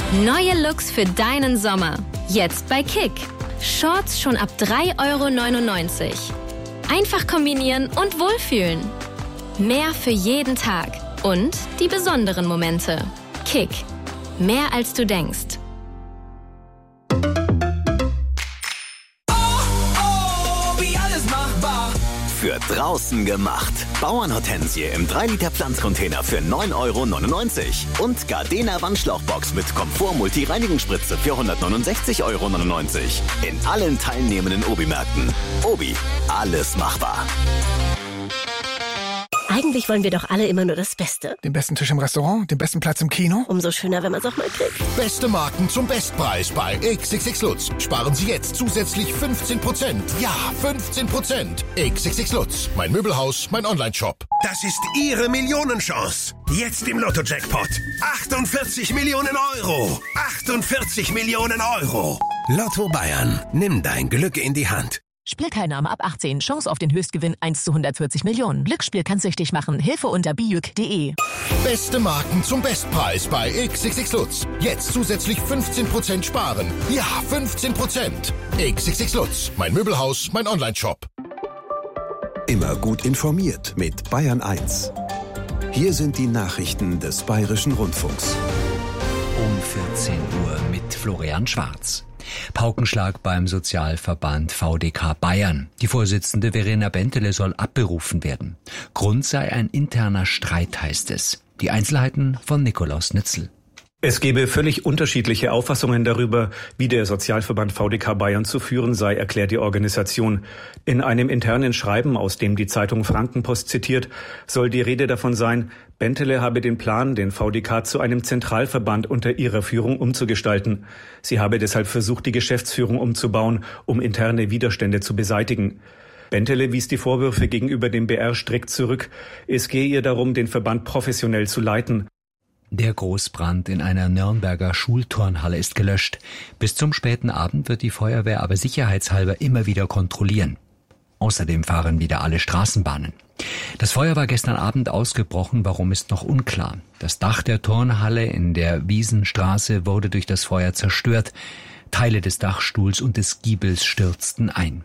Neue Looks für deinen Sommer. Jetzt bei Kick. Shorts schon ab 3,99 €. Einfach kombinieren und wohlfühlen. Mehr für jeden Tag. Und die besonderen Momente. Kick. Mehr als du denkst. Für draußen gemacht. Bauernhortensie im 3-Liter Pflanzcontainer für 9,99 € und Gardena Wandschlauchbox mit Komfort-Multi-Reinigungsspritze für 169,99 € in allen teilnehmenden Obi-Märkten. Obi, alles machbar. Eigentlich wollen wir doch alle immer nur das Beste. Den besten Tisch im Restaurant, den besten Platz im Kino. Umso schöner, wenn man es auch mal kriegt. Beste Marken zum Bestpreis bei XXX Lutz. Sparen Sie jetzt zusätzlich 15%. Ja, 15%. XXX Lutz. Mein Möbelhaus, mein Onlineshop. Das ist Ihre Millionenchance. Jetzt im Lotto-Jackpot. 48 Millionen Euro. 48 Millionen Euro. Lotto Bayern. Nimm dein Glück in die Hand. Spielteilnahme ab 18. Chance auf den Höchstgewinn 1 zu 140 Millionen. Glücksspiel kann süchtig machen. Hilfe unter biück.de. Beste Marken zum Bestpreis bei XXX Lutz. Jetzt zusätzlich 15% sparen. Ja, 15%. XXX Lutz. Mein Möbelhaus, mein Onlineshop. Immer gut informiert mit Bayern 1. Hier sind die Nachrichten des Bayerischen Rundfunks. Um 14 Uhr mit Florian Schwarz. Paukenschlag beim Sozialverband VDK Bayern. Die Vorsitzende Verena Bentele soll abberufen werden. Grund sei ein interner Streit, heißt es. Die Einzelheiten von Nikolaus Nützel. Es gebe völlig unterschiedliche Auffassungen darüber, wie der Sozialverband VDK Bayern zu führen sei, erklärt die Organisation. In einem internen Schreiben, aus dem die Zeitung Frankenpost zitiert, soll die Rede davon sein, Bentele habe den Plan, den VDK zu einem Zentralverband unter ihrer Führung umzugestalten. Sie habe deshalb versucht, die Geschäftsführung umzubauen, um interne Widerstände zu beseitigen. Bentele wies die Vorwürfe gegenüber dem BR strikt zurück. Es gehe ihr darum, den Verband professionell zu leiten. Der Großbrand in einer Nürnberger Schulturnhalle ist gelöscht. Bis zum späten Abend wird die Feuerwehr aber sicherheitshalber immer wieder kontrollieren. Außerdem fahren wieder alle Straßenbahnen. Das Feuer war gestern Abend ausgebrochen, warum ist noch unklar. Das Dach der Turnhalle in der Wiesenstraße wurde durch das Feuer zerstört. Teile des Dachstuhls und des Giebels stürzten ein.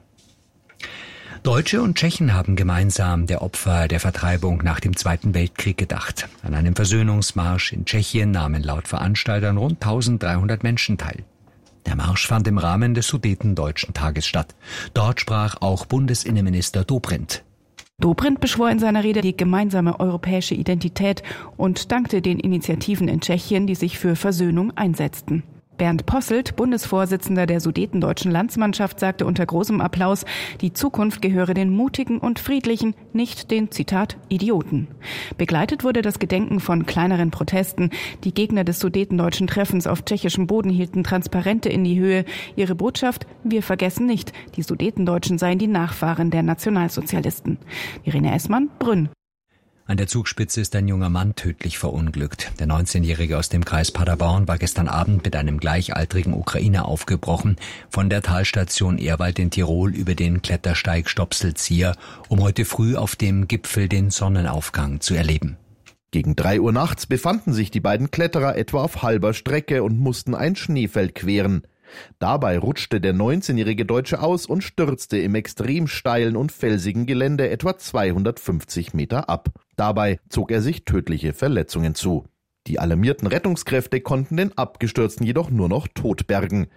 Deutsche und Tschechen haben gemeinsam der Opfer der Vertreibung nach dem Zweiten Weltkrieg gedacht. An einem Versöhnungsmarsch in Tschechien nahmen laut Veranstaltern rund 1300 Menschen teil. Der Marsch fand im Rahmen des Sudetendeutschen Tages statt. Dort sprach auch Bundesinnenminister Dobrindt. Dobrindt beschwor in seiner Rede die gemeinsame europäische Identität und dankte den Initiativen in Tschechien, die sich für Versöhnung einsetzten. Bernd Posselt, Bundesvorsitzender der Sudetendeutschen Landsmannschaft, sagte unter großem Applaus, die Zukunft gehöre den Mutigen und Friedlichen, nicht den, Zitat, Idioten. Begleitet wurde das Gedenken von kleineren Protesten. Die Gegner des Sudetendeutschen Treffens auf tschechischem Boden hielten Transparente in die Höhe. Ihre Botschaft, wir vergessen nicht, die Sudetendeutschen seien die Nachfahren der Nationalsozialisten. Irene Essmann, Brünn. An der Zugspitze ist ein junger Mann tödlich verunglückt. Der 19-Jährige aus dem Kreis Paderborn war gestern Abend mit einem gleichaltrigen Ukrainer aufgebrochen, von der Talstation Ehrwald in Tirol über den Klettersteig Stopselzieher, um heute früh auf dem Gipfel den Sonnenaufgang zu erleben. Gegen 3 Uhr nachts befanden sich die beiden Kletterer etwa auf halber Strecke und mussten ein Schneefeld queren. Dabei rutschte der 19-jährige Deutsche aus und stürzte im extrem steilen und felsigen Gelände etwa 250 Meter ab. Dabei zog er sich tödliche Verletzungen zu. Die alarmierten Rettungskräfte konnten den Abgestürzten jedoch nur noch tot bergen.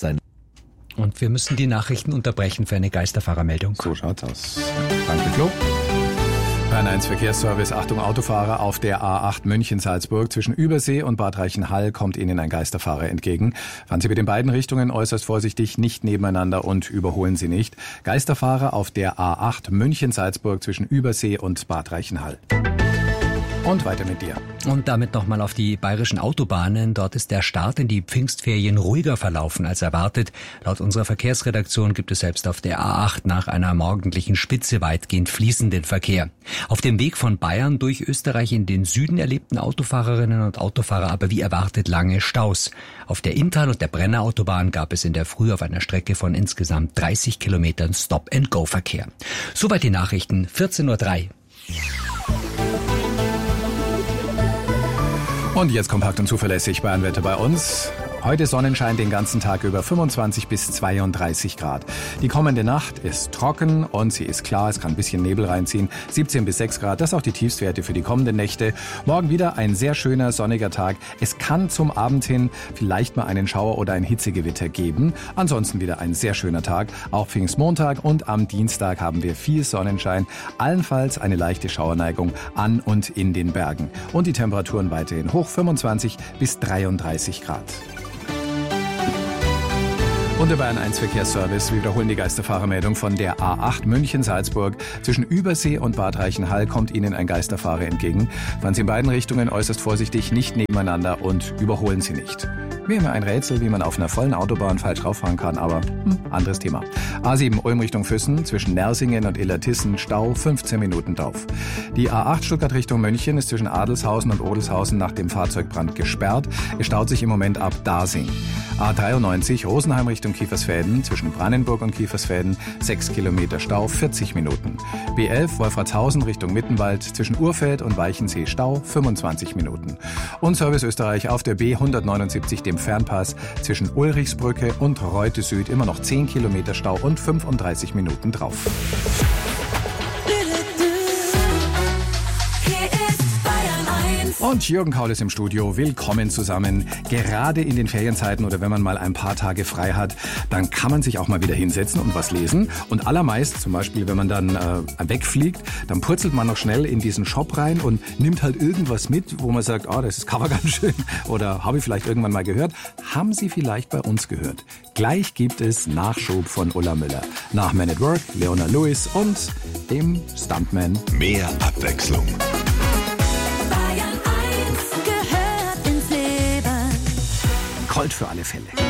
Und wir müssen die Nachrichten unterbrechen für eine Geisterfahrermeldung. So schaut's aus. Danke, Flo. Bayern 1 Verkehrsservice, Achtung Autofahrer, auf der A8 München-Salzburg zwischen Übersee und Bad Reichenhall kommt Ihnen ein Geisterfahrer entgegen. Fahren Sie mit den beiden Richtungen äußerst vorsichtig, nicht nebeneinander und überholen Sie nicht. Geisterfahrer auf der A8 München-Salzburg zwischen Übersee und Bad Reichenhall. Und weiter mit dir. Und damit nochmal auf die bayerischen Autobahnen. Dort ist der Start in die Pfingstferien ruhiger verlaufen als erwartet. Laut unserer Verkehrsredaktion gibt es selbst auf der A8 nach einer morgendlichen Spitze weitgehend fließenden Verkehr. Auf dem Weg von Bayern durch Österreich in den Süden erlebten Autofahrerinnen und Autofahrer aber wie erwartet lange Staus. Auf der Inntal- und der Brennerautobahn gab es in der Früh auf einer Strecke von insgesamt 30 Kilometern Stop-and-Go-Verkehr. Soweit die Nachrichten, 14:03 Uhr. Und jetzt kompakt und zuverlässig Bayernwetter bei uns. Heute Sonnenschein den ganzen Tag über, 25 bis 32 Grad. Die kommende Nacht ist trocken und sie ist klar, es kann ein bisschen Nebel reinziehen. 17 bis 6 Grad, das sind auch die Tiefstwerte für die kommenden Nächte. Morgen wieder ein sehr schöner sonniger Tag. Es kann zum Abend hin vielleicht mal einen Schauer oder ein Hitzegewitter geben. Ansonsten wieder ein sehr schöner Tag. Auch Pfingstmontag und am Dienstag haben wir viel Sonnenschein. Allenfalls eine leichte Schauerneigung an und in den Bergen. Und die Temperaturen weiterhin hoch, 25 bis 33 Grad. Und der Bayern 1 Verkehrsservice. Wir wiederholen die Geisterfahrermeldung von der A8 München-Salzburg. Zwischen Übersee und Bad Reichenhall kommt Ihnen ein Geisterfahrer entgegen. Fahren Sie in beiden Richtungen äußerst vorsichtig, nicht nebeneinander und überholen Sie nicht. Mir immer ein Rätsel, wie man auf einer vollen Autobahn falsch rauffahren kann, aber anderes Thema. A7 Ulm Richtung Füssen, zwischen Nersingen und Illertissen, Stau, 15 Minuten drauf. Die A8 Stuttgart Richtung München ist zwischen Adelshausen und Odelshausen nach dem Fahrzeugbrand gesperrt. Es staut sich im Moment ab Dasing. A93 Rosenheim Richtung Kiefersfelden, zwischen Brandenburg und Kiefersfelden, 6 Kilometer Stau, 40 Minuten. B11 Wolfratshausen Richtung Mittenwald, zwischen Urfeld und Weichensee Stau, 25 Minuten. Und Service Österreich auf der B179, dem Fernpass, zwischen Ulrichsbrücke und Reute Süd immer noch 10 Kilometer Stau und 35 Minuten drauf. Und Jürgen Kaul ist im Studio. Willkommen zusammen. Gerade in den Ferienzeiten oder wenn man mal ein paar Tage frei hat, dann kann man sich auch mal wieder hinsetzen und was lesen. Und allermeist, zum Beispiel, wenn man dann wegfliegt, dann purzelt man noch schnell in diesen Shop rein und nimmt halt irgendwas mit, wo man sagt, das ist Cover ganz schön oder habe ich vielleicht irgendwann mal gehört. Haben Sie vielleicht bei uns gehört? Gleich gibt es Nachschub von Ulla Müller. Nach Man at Work, Leona Lewis und dem Stuntman. Mehr Abwechslung. Colt für alle Fälle.